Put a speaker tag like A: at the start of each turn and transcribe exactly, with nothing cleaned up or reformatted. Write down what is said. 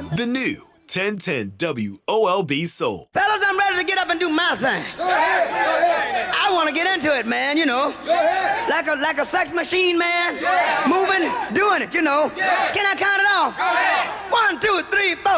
A: The new ten ten W O L B Soul.
B: Fellas, I'm ready to get up and do my thing.
C: Go ahead, go ahead.
B: I want to get into it, man, you know.
C: Go ahead.
B: Like a like a sex machine, man.
C: Yeah.
B: Moving, doing it, you know.
C: Yeah.
B: Can I count it off?
C: Go ahead.
B: One, two, three, four.